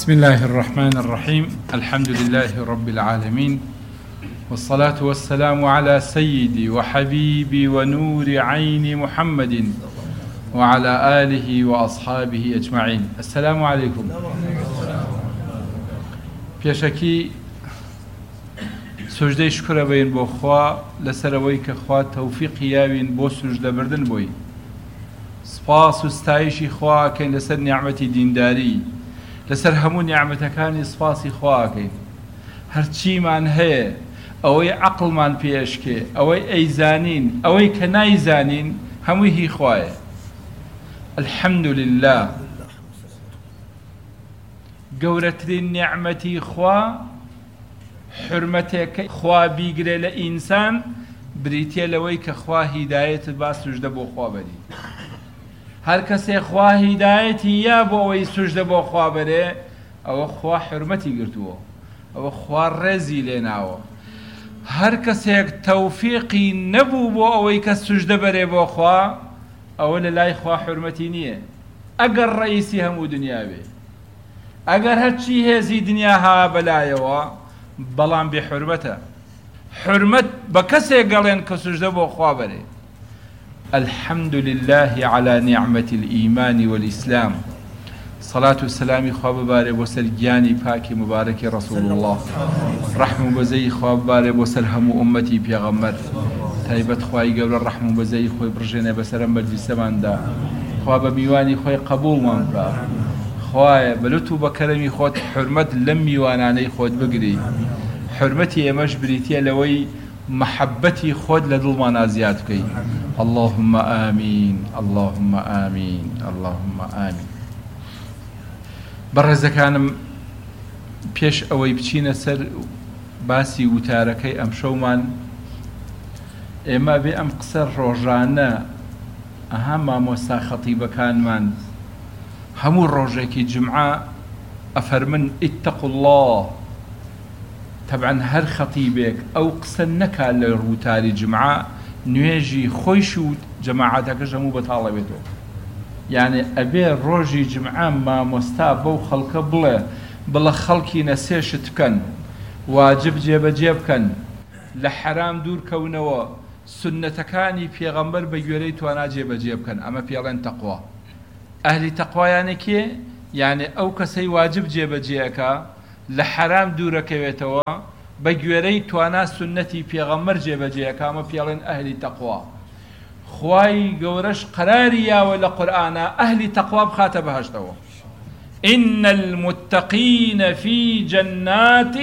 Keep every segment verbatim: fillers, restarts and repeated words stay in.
بسم الله الرحمن الرحيم الحمد لله رب العالمين والصلاة والسلام على سيدي وحبيبي ونور عين محمد وعلى آله وأصحابه أجمعين. السلام عليكم. پێشەکی سوژدەی شکرە بین بۆ خوا لەسەرەوەی کە خوا تەوفیقی یاوین بۆ سوژدەبردن بۆی. سپاس و ستایشی خوا ئەکەین لەسەر نیعمەتی دینداری، لەسەر هەموو نیعمەتەکانی سپاسی خوا ئەکەین. هەرچیمان هەیە ئەوەی عەقڵمان پێشکێ، ئەوەی ئەیزانین، ئەوەی کە نایزانین، هەمووی هی خوایە. الحەمد لله. گەورەترین نیعمەتی خوا حرمەتێکەی خوا بیگرێ لە ئینسان بریتیە لەوەی کە خوا هیدایەت با سوژدە بۆ خوا بەری. هەر کەسێ خوا هیدایەتی یا بۆ ئەوەی سوژدە بۆ خوا بەرێ، ئەوە خوا حرمەتی گرتووە، ئەوە خوا ڕێزی لێناوە. هەر کەسێک تەوفیقی نەبوو بۆ ئەوەی کە سوژدە بەرێ بۆ خوا، ئەوە لە لای خوا حرمەتی نییە، ئەگەر ڕئیسی هەموو دنیا بێ، ئەگەر هەرچی هێزی دنیا ها بەلایەوە، بەڵام بێ حرمەتە. حرمەت بە کەسێک گەڵێن کە سوژدە بۆ خوا بەرێ. الحمد لله على نعمة الإيمان والإسلام. صلاة والسلام خواب باري وسل جاني باكي مبارك رسول الله. رحمة بزي خواب باري وسل هم أمتي بيغمر. تايبت خواهي قبل الرحمة بزي خوي برجينا بسرم مجلس من دا. خواب ميواني خوي قبول من با. خواهي بلوتو بكرمي خوات حرمت لم ميواناني خوات بقري. حرمتي امش بريتيا لوي محبتي خود لدل ما نازيات كي. اللهم آمين اللهم آمين اللهم آمين. بەڕێزەکانم پێش ئەوەی بچینە سەر باسی وتارەکەی ئەم شەومان، ئێمە بێ ئەم قسە ڕۆژانە ئەها مامۆستا خەتیبەکانمان هەموو ڕۆژێکی جمعە ئەفەرمن ئیتەقوا الله. طبعا هەر خەتیبێک ئەو قسە نەکا لە ڕووتاری جمعە، نوێژی خۆیش و جەماعەتەکەش هەموو بەتاڵەوێتەوە. یعنی ئەبێ ڕۆژی جمعە مامۆستا بەو خەڵکە بڵێ بڵە خەڵکی نەسێشت بکەن، واجب جێبەجێ بکەن، لە حەرام دوورکەونەوە، سنەتەکانی پێغەمبەر بە گوێرەی توانا جێبەجێ بکەن. ئەمە پێڵێن تەقوا. ئەهلی تەقوا یانە کێ؟ یعنی ئەو کەسەی واجب جێبەجێەکە، لە حەرام دوورەکەوێتەوە، بە گوێرەی توانا سنەتی پێغەمبەر جێبەجێەکە، ئەمە پێڵێن ئەهلی تەقوا. خوای گەورەش قەراری یاوە لە قورئانە ئەهلی تەقوا بخاتە بەهەشتەوە. إن المتقين في جنات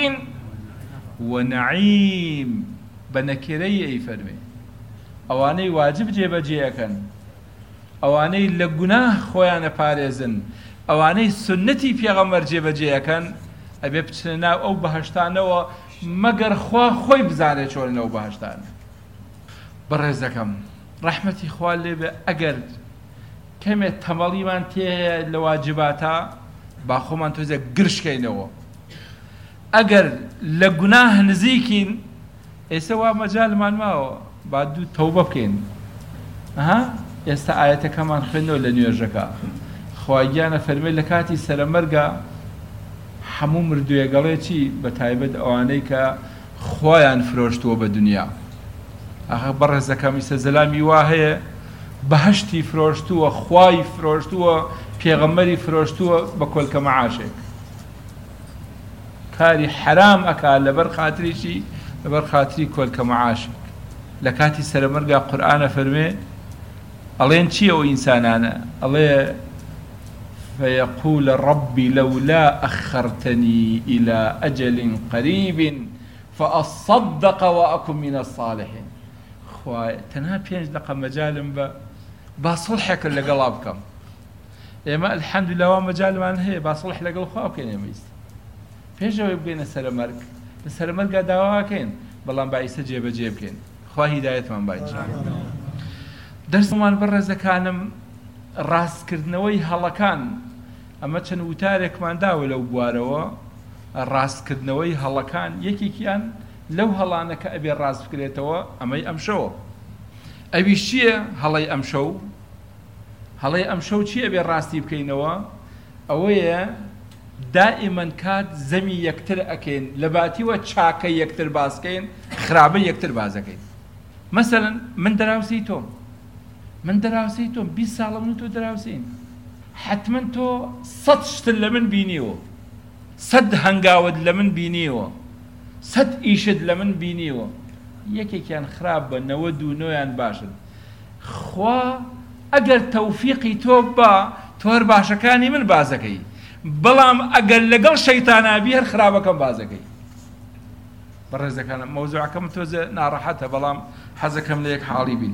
ونعيم. بنكري أي فرمي أواني واجب جێبەجێەکەن، ئەوانەی لە گوناه خۆیانە پارێزن، ئەوانەی سنەتی پێغەمبەر جێبەجێەکەن، ئەبێ بچنە ناو ئەو بەهەشتانەوە مەگەر خوا خۆی بزانێت چۆن ئەو بەهەشتانە. بەڕێزەکەم ڕەحمەتی خوا لێبێ، ئەگەر کەمێک تەمەڵیمان تێهەیە لە واجباتە، با خۆمان تۆزێ گرشکەینەوە. ئەگەر لە گوناه نزیکین، ئێستا وا مەجالمان ماوە با دوو تەوبە بکەین. ئەها ئێستا ئایەتەکەمان خوێنەوە لە نوێژەکە. خوای گیانە فەرمێ لە کاتی سەرەمەرگە هەموو مردوویەگەڵێکی بە تایبەت ئەوانەی کە خۆیان فرۆشتووە بە دنیا. ئەخە بەڕێزەکەم ئیسە زەلامی وا هەیە بەهەشتی فرۆشتووە، خوای فرۆشتووە، پێغەمبەری فرۆشتووە بە کۆلکە مەعاشێک. کاری حرام ئەکا لەبەر خاتریشی، لەبەر خاتری کۆلکە مەعاشێک. لە کاتی سەرەمەرگە قورئانە فەرمێ ئەڵێن چی ئەو ئینسانانە؟ ئەڵێ فيقول ربي لولا أخرتني إلى أجل قريب فأصدق وأكن من الصالحين. خوای تەنها پێنج دقە مەجالم بە با سڵحێک لەگەڵا بکەم. ئێمە الحەمدولله وا مەجالمان هەیە با سڵح لەگەڵ خوا بکەین. ئێمە ئیست پێشەوەی بگەینە سەرەمەرگ، لە سەرەمەرگا داواکەین، بەڵام با ئیسە جێبەجێ بکەین. خوا هیدایەتمان با ئینشاءالله. دەرسمان بەڕێزەکانم ڕاستکردنەوەی هەڵەکان، ئەمە چەند وتارێکمان داوە لەو بوارەوە. ڕاستکردنەوەی هەڵەکان یەکێکیان لەو هەڵانە کە ئەبێ ڕاست بکرێتەوە، ئەمەی ئەمشەوە. ئەویش چییە؟ هەڵەی ئەمشەو. هەڵەی ئەمشەو چییە بێ ڕاستی بکەینەوە؟ ئەوەیە دائما کات زەمی یەکتر ئەکەین لە باتیوە چاکە یەکتر باسکەین خراپە یەکتر بازەکەین. مەسەڵەن من دراوسی تۆم من دراوسی تۆم بیست ساڵە من تۆ دراوسین حتمما تۆ سەد شتن لە من بینیوە سەد هەنگاوت لە من بینیوە سەد ئیشت لە من بینیوە یەکێکیان خراپ بە نەوەد و نۆیان باشن. خوا ئەگەر تەوفیقی تۆ بە تۆ هەر باشەکانی من بازەکەی بەڵام ئەگەر لەگەڵ شەیتانابی هەر خراپەکەم بازەکەی. بەڕێزەکانم مەوزوعەکەم تۆزە ناڕەحەتە بەڵام حەزەکەم لە یەک حاڵی بین.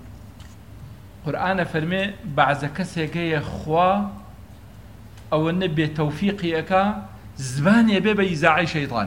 قورئانە فەرمێ بەعزە کەسێکەیە خوا ئەوە نەبێ تەوفیقی ئەکا زبانێ بێ بە ئیزاعی شەیطان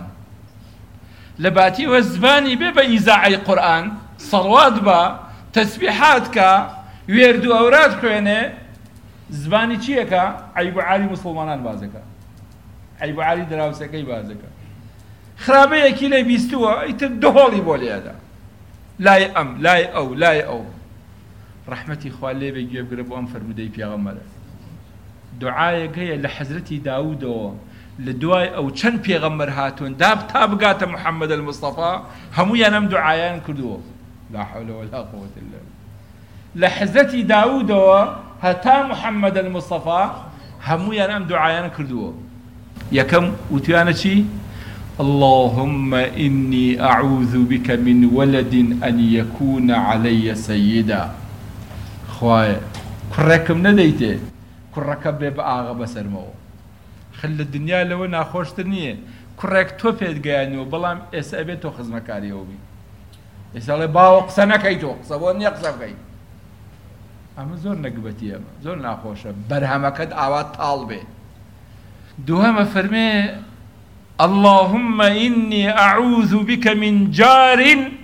لە باتیوە زبانی بێ بە ئیزاعی قورئان سەڵوات بە تەسبیحات کە وێرد و ئەوراد خوێنێ زبانی چیەکە عەیب و عاری موسڵمانان بازەکە عەیب و عاری دراوسەکەی بازەکە. خراپەیەکی لێ بیستووە ئیتر دهۆڵی بۆ لێدا لای ئەم لای ئەو لای ئەو. ڕەحمەتی خوا لێ بێ گوێ بگرە بۆ ئەم فەرمودەی پێغەمبەرە. دوعایەک هەیە لە حەزرەتی داوودەوە لە دوای ئەو چەند پێغەمبەر هاتوون داب تا بگاتە محەممەد المستەفا هەموویان ئەم دوعایان کردووە. لا حول ولا قوة إلا بالله. لە حەزرەتی داوودەوە هەتا محەممەد المستەفا هەموویان ئەم دوعایان کردووە. یەکەم وتیانە چی؟ اللهم إني أعوذ بك من ولد أن يكون علي سيدا. خوایە کوڕێکم نەدەیتێ کوڕەکە بێ بە ئاغا بەسەرمەوە. خل لە دنیا لەوە ناخۆشتر نییە کوڕێک تۆ پێت گەیانەوە بەڵام ئێستا ئەبێت تۆ خزمەکاریەوە بی. ئێستاڵێ باوە قسە نەکەی تۆ قسە بۆ نییە قسە بکەی. ئەمە زۆر نەگبەتی ئەمە زۆر ناخۆشە بەرهەمەکەت ئاوا تاڵ بێ. دووهەمە فەرمێ اللهم إني أعوذ بك من جار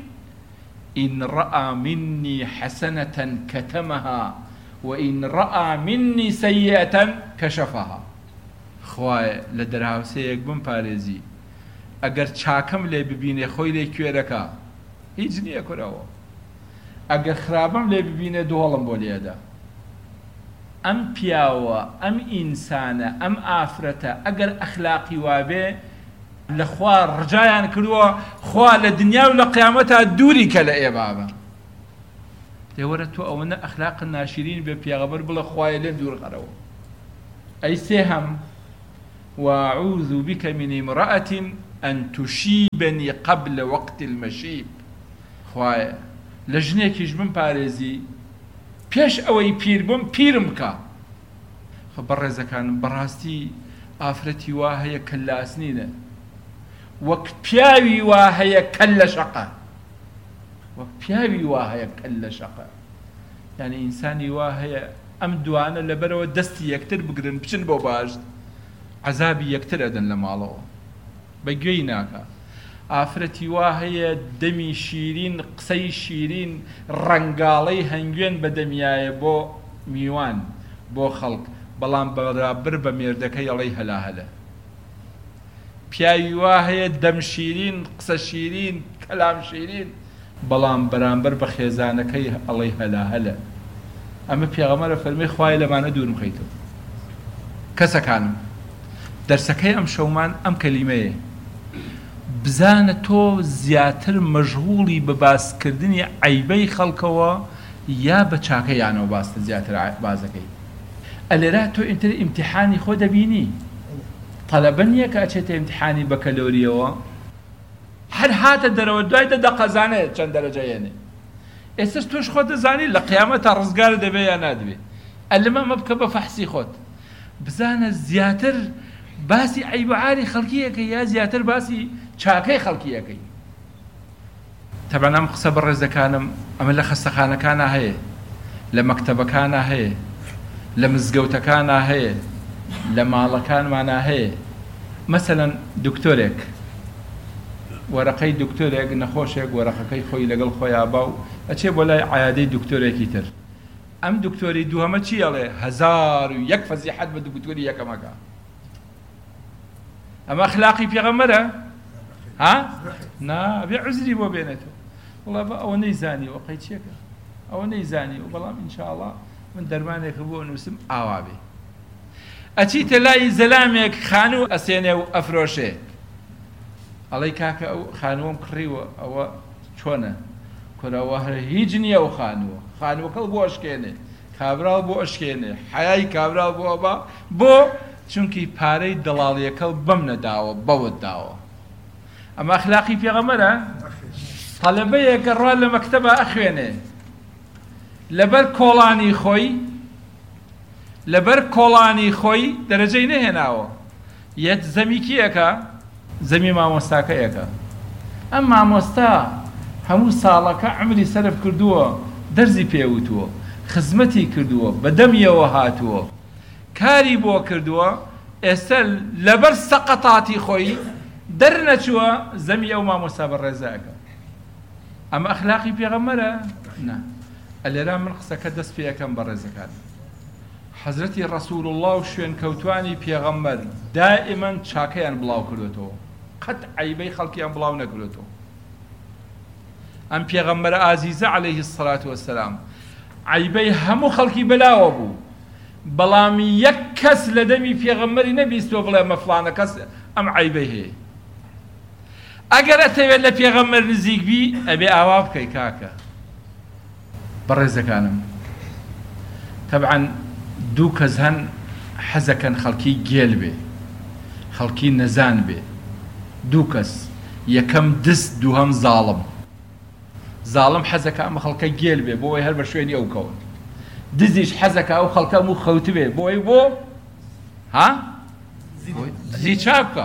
إن رأى مني حسنة كتمها وإن رأى مني سيئة كشفها. خوایە لە دەرهاوسەیەک بم پارێزی ئەگەر چاکەم لێ ببینێ خۆی لێ کوێرەکە هیچ نییە کورەوە ئەگەر خراپەم لێ ببینێ دۆڵم بۆ لێدا. ئەم پیاوە ئەم ئینسانە ئەم ئافرەتە ئەگەر ئەخلاقی وابێ لە خوا ڕجایان کردووە خوا لە دنیا و لە قیامەتە دووری کە لە ئێبابە. دێوەرە تۆ ئەوەنە ئەخلاق ناشرین بێ پێغەمبەر بڵێ خوایە لێم دوور قەرەوە. ئەی سێهەم وأعوذ بك من امرأة أن تشيبني قبل وقت المشيب. خوایە لە ژنێکیش بم پارێزی پێش ئەوەی پیر بم پیرم بکە. خە بەڕێزەکانم بەڕاستی ئافرەتی وا هەیە کە لاسنینە وەک پیاوی وا هەیە کەل لە شەقە وەک پیاوی وا هەیە کەل لە شەقە. یعنی ئینسانی وا هەیە ئەم دوانە لەبەرەوە دەستی یەکتر بگرن بچن بۆ باشت عەزابی یەکتر ئەدەن لە ماڵەوە بەگوێی ناکە. ئافرەتی وا هەیە دەمی شیرین قسەی شیرین ڕەنگاڵەی هەنگوێن بەدەمیایە بۆ میوان بۆ خەڵک بەڵام بەرابر بە مێردەکەی ئەڵەی هەلا هەلە. پیاوی وا هەیە دەم شیرین قسە شیرین کەلام شیرین بەڵام بەرامبەر بە خێزانەکەی ئەڵەی هەلا هەلە. ئەمە پێغەمبەرە فەرمێ خوایە لەمانە دوورم خەیتەوە. کەسەکانم دەرسەکەی ئەم شەومان ئەم کەلیمەیە بزانە تۆ زیاتر مەشغوڵی بە باسکردنی عەیبەی خەڵکەوە یا بە چاکەیانەوە باستە زیاتر بازەکەی. ئەلێرا تۆ ئینتر ئیمتیحانی خۆ دەبینی تەلەبە نییە کە ئەچێتە ئیمتیحانی بە کەلۆریەوە هەر هاتە دەرەوە دوای دەدا قەزانێت چەند دەرەجەیەنێ. ئێستش تۆش خۆت دەزانی لە قیامەتە ڕزگار دەبێ یا نادبێ. ئەلمە مە بکە بە فەحسی خۆت بزانە زیاتر باسی عەیب و عاری خەڵکیەکەی یا زیاتر باسی چاکەی خەڵکیەکەی. تەبەن ئەم قسە بەڕێزەکانم ئەمە لە خەستەخانەکانە هەیە لە مەکتەبەکانە هەیە لە مزگەوتەکانە هەیە لە ماڵەکانمانە هەیە. مەسەلەن دکتۆرێک وەرەقەی دکتۆرێک نەخۆشێک وەرەقەکەی خۆی لەگەڵ خۆیان با و ئەچێ بۆ لای عەیادەی دکتۆرێکی تر. ئەم دکتۆری دووهەمە چی ئەڵێ هەزار و یەک فەزیحەت بە دکتۆری یەکەمەکە. ئەمە ئەخلاقی پێغەمبەرە؟ ها؟ نا بێ عوزری بۆ بێنێتەوە وڵا بە ئەوە نەیزانی وەقەی چیەکە ئەوە نەیزانی و بەڵام ئینشاءڵڵا من دەرمانێکە بۆ نووسم ئاوا بێ. ئەچیتە لای زەلامێک خانوو ئەسێنێ و ئەفرۆشێ ئەڵێی کاکە ئەو خانووەم کڕیوە ئەوە چۆنە کورەوە هەر هیچ نییە ئەو خانووە خانووەکەڵ بۆ ئەشکێنێ کابراڵ بۆ ئەشکێنێ حیای کابراڵ بۆ بە بۆ چونکی پارەی دەڵاڵیەکەڵ بەم نەداوە بەوت داوە ئەمە ئەخلاقی پێغەمبەرە تەلەبەیەکە ڕوا لە مەکتەبە ئەخوێنێ لەبەر کۆڵانی خۆی لەبەر کۆڵانی خۆی دەرەجەی نەهێناوە یەک زەمی کیەکە زەمی مامۆستاکەیەکە ئەم مامۆستا هەموو ساڵەکە عمری سەرف کردووە دەرزی پێوتووە خزمەتی کردووە بەدەمیەوە هاتووە کاری بۆ کردووە ئێستا لەبەر سەقەتاتی خۆی دەرنەچووە زەمی ئەو مامۆستا بەڕێزەکە ئەمە ئەخلاقی پێغەمبەرە نا ئەلێرا من قسەکە دەست پێ یەکەم بەڕێزەکان حەزرەتی ڕەسوول الله و شوێن کەوتوانی پێغەمبەر دائیمەن چاکەیان بڵاو کردوێتەوە قەت عەیبەی خەڵکیان بڵاو نەکردوێتەوە ئەم پێغەمبەرە ئازیزە عەلەیهی السەلاتو وەسسەلام عەیبەی هەموو خەڵکی بەلاوە بوو بەڵام یەک کەس لە دەمی پێغەمبەری نەبیستوە بڵێ مە فڵانە کەس ئەم عەیبەی هەیە ئەگەر ئەتەوێت لە پێغەمبەر نزیک بی ئەبێ ئاوا بکەی کاکە بەڕێزەکانم تەبعەن دوو کەس هەن حەزەکەن خەڵکی گێل بێ خەڵکی نەزان بێ دوو کەس یەکەم دست دووهەم زاڵم زاڵم حەزەکە ئەمە خەڵکە گێل بێ بۆی هەر بە شوێنی ئەو کەون دزیش حەزەکە ئەو خەڵکە هەموو خەوت بێ بۆی بۆ ها زی چاک بکە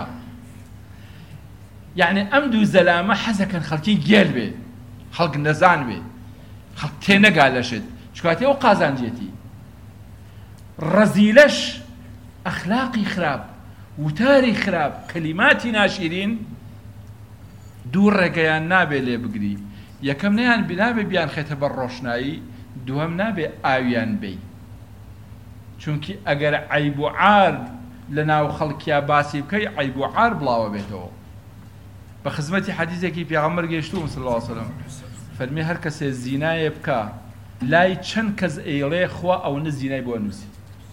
یعنی ئەم دوو زەلامە حەزەکەن خەڵکی گێل بێ خەڵک نەزان بێ خەڵک تێنەگا لەشت چکاتی ئەو قازانجێتی ڕەزیلەش ئەخلاقی خراپ وتاری خراپ کەلیماتی ناشرین دوو ڕێگەیان نابێ لێ بگری یەکەم نەیان نابێ بیان خێتە بەر ڕۆشنایی دووەم نابێ ئاویان بێ چونکی ئەگەر عەیب و عار لە ناو خەڵکیا باسی بکەی عەیب و عار بڵاوە بێتەوە بە خزمەتی حەدیثێکی پێغەمبەر گەیشتووم صلی الله علیه وسلم فەرمی هەر کەسێ زینایە بکە لای چەند کەس ئەیڵێ خوا ئەو نە زینای بۆ نووسی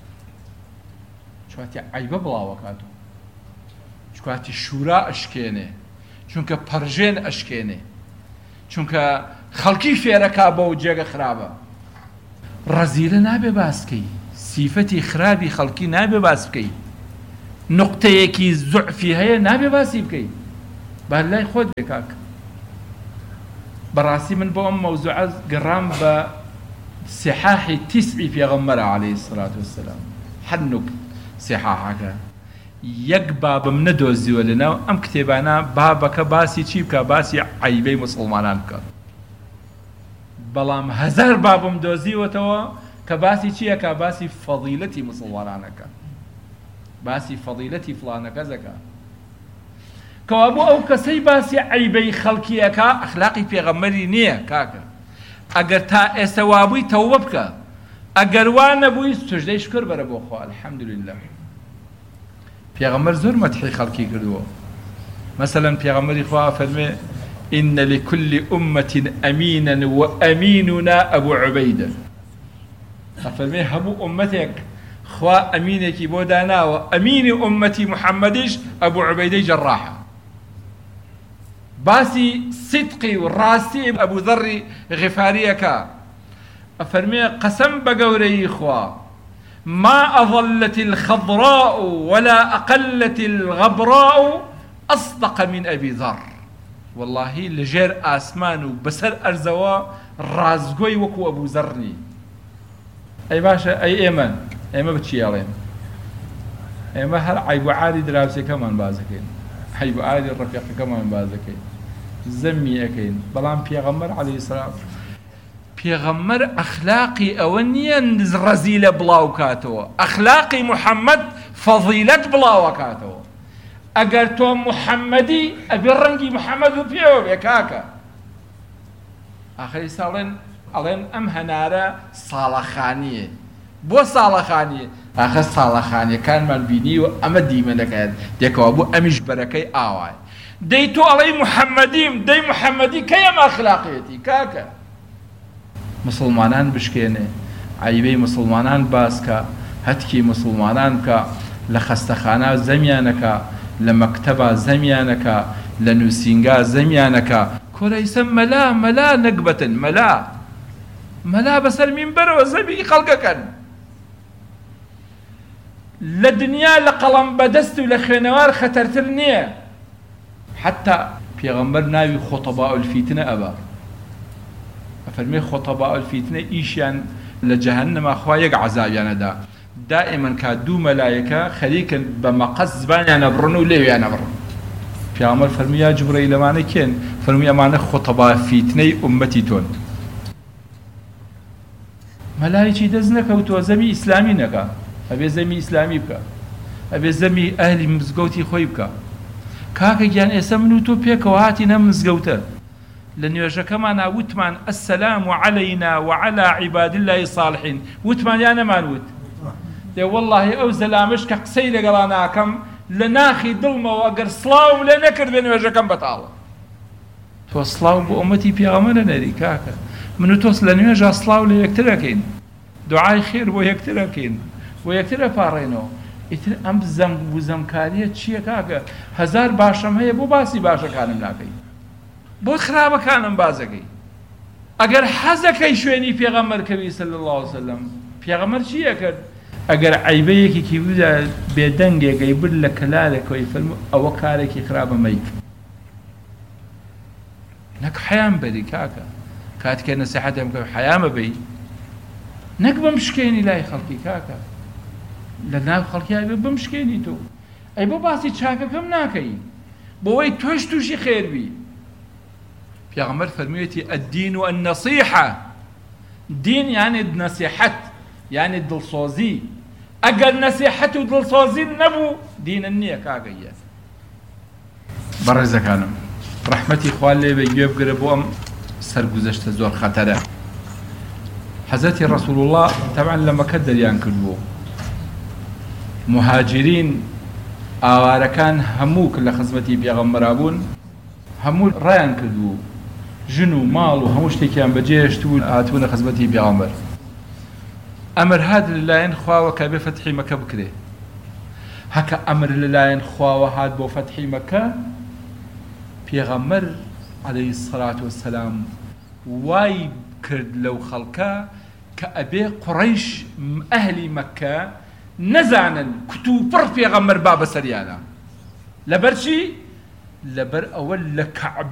چکاتی عەیبە بڵاوە کاتۆ چکاتی شورا ئەشکێنێ چونکە پەرژێن ئەشکێنێ چونکە خەڵکی فێرەکا بە و جێگە خراپە ڕەزیلە نابێ باسکەی سیفەتی خراپی خەڵکی نابێ باس بکەی نقطەیەکی زوعفی هەیە نابێ باسی بکەی با لای خۆت بێ کاکە بەڕاستی من بۆ ئەم مەوزوعە گەڕام بە سیحاحی تیسعی پێغەمبەرە عەلەیهی السەلاتو وەسسەلام حەنوک سیحاحەکە یەک بابم نەدۆزیوە لەناو ئەم کتێبانە بابەکە باسی چی بکە باسی عەیبەی موسڵمانان بکە بەڵام هەزار بابم دۆزیوەتەوە کە باسی چیەکە باسی فەضیلەتی موسڵمانانەکە باسی فەضیلەتی فڵانەکە زەکە کەوا بۆ ئەو کەسەی باسی عەیبەی خەڵکیەکە ئەخلاقی پێغەمبەری نییە کاکە ئەگەر تا ئێستا وابووی تەوبە بکە ئەگەر وا نەبووی سوژدەی شکر بەرە بۆ خوا الحەمدولله پێغەمبەر زۆر مەدحی خەڵکی کردووە مەسەلەن پێغەمبەری خوا فەرمێ إن لكل أمة أمينا وأميننا أبو عبيدة أفرمي همو أمتك خوا أمينك بودانا وأمين أمتي محمدش أبو عبيدة جراحة باسي صدقي والراسي أبو ذر غفاريك أفرمي قسم بقوري خوا ما أظلت الخضراء ولا أقلت الغبراء أصدق من أبي ذر والله لجير آسمان وبسر أرزوا رازقوي وكو أبو ذرني أي باشا أي إيمان أي ما بتشيالين أي ما هر عيب عادي دراسي كمان بازكين عيب عادي الرفيق كمان بازكين زمي أكين بلان بيغمر عليه السلام بيغمر أخلاقي أونيا رزيلة بلاوكاتو أخلاقي محمد فضيلة بلاوكاتو ئەگەر تۆ محەممەدی ئەبێ ڕەنگی محەممەد و پێوە بێ کاکە ئاخری ساڵێن ئەڵێن ئەم هەنارە ساڵەخانیە بۆ ساڵەخانیە ئاخە ساڵەخانیەکانمان بینی و ئەمە دیمەنەکەیان دێکەوە بۆ ئەمیش بەرەکەی ئاوای دەی تۆ ئەڵەی محەممەدیم دەی محەممەدی کەی ئەم ئەخلاقیەتی کاکە مسڵمانان بشکێنێ عەیبەی مسڵمانان باسکە هەتکی مسڵمانان بکە لە خەستەخانە زەمیانەکە لە مەکتەبە زەمیانەکە لە نووسینگا زەمیانەکە کۆرەیسە مەلا مەلا نەکبەتن مەلا مەلا بەسەر مینبەرەوە زەوی خەڵکەکەن لە دنیا لە قەڵەم بەدەست و لە خوێنەوار خەتەرتر نییە حتا پێغەمبەر ناوی خۆتەباء الفیتنە ئەبا ئەفەرمێ خۆتەباء الفیتنە ئیشیان لە جەهەنەما خوا یەک عەزابیانەدا دائما کا دوو مەلایەکە خەریکن بە مەقەس زبانیانە بڕن و لێویانە بڕن پێغەمبەر فەرمووی یا جوبرەیل ئەمانە کێن فەرمووی ئەمانە خۆتەباء فیتنەی ئوممەتی تۆن مەلایەکی دەست نەکەوتووە زەمی ئیسلامی نەکا ئەبێ زەمی ئیسلامی بکە ئەبێ زەمی ئەهلی مزگەوتی خۆی بکە کاکە گیان ئێستا من و تۆ پێکەوە هاتینە مزگەوتە لە نوێژەکەمانە وتمان ئەسەلام عەلەینا وعەلا عیباد الله الصالحین وتمان یا نەمان وت دێ وەڵڵاهی ئەو زەلامش کە قسەی لەگەڵا ناکەم لە ناخی دڵمەوە ئەگەر سڵاوم لێ نەکردێ نوێژەکەم بەتاڵە تۆ سڵاو بۆ ئومەتی پێغەمبەرە نەری کاکە من و تۆس لە نوێژا سڵاو لە یەکتر ئەکەین دوعای خێر بۆ یەکتر ئەکەین بۆ یەکتر ئەپاڕێنەوە ئیتر ئەم زەم و زەمکاریە چییە کاکە هەزار باشەم هەیە بۆ باسی باشەکانم ناکەی بۆ خراپەکانم بازەکەی ئەگەر حەزەکەی شوێنی پێغەمبەرکەوی صلی الله علیه وسلم پێغەمبەر چییە کرد ئەگەر عیبەیەکێکی بوودا بێدەنگێکەی برد لە کەلارێکەوەی فەرموو ئەوە کارێکی خراپە مەیکە نەک حەیام بەری کاکە کاتکە نەسیحەتێم کە حەیامە بەی نەک بمشکێنی لای خەڵکی کاکە لە ناو خەڵکی بێ بمشکێنی تۆ ئەی بۆ باسی چاکەکەم ناکەی بۆەوەی تۆش تووشی خێربی پێغەمبەر فەرموویەتی الدین و النەصیحە دین یعنی نەسیحەت یعنی دڵسۆزی ئەگەر نەسیحەت و دڵسۆزی نەبوو دینە نییە کاگەیە بەڕێزەکانم ڕەحمەتی خوا لێبێ گوێ بگرە بۆ ئەم سەرگوزەشتە زۆر خەتەرە حەزەتی ڕەسوول الله تەبعاً لە مەکە دەریان کردبوو مهاجرین ئاوارەکان هەموو کە لە خزمەتی پێغەمبەرا بوون هەموو ڕایان کردبوو ژن و ماڵ و هەموو شتێکیان بەجێهێشت بوو هاتوونە خزمەتی پێغەمبەر ئەمر هات لەلایەن خواوە کە بێ فەتحی مەکە بکرێ هەکە ئەمر لەلایەن خواوە هات بۆ فەتحی مەکە پێغەمبەر عەلەیهی السەڵات وەسەلام وای کرد لەو خەڵکە کە ئەبێ قوڕەیش ئەهلی مەکە نەزانن کت و پڕ پێغەمبەر با بەسەریانە لەبەر چی؟ لەبەر ئەوە لە کەعبە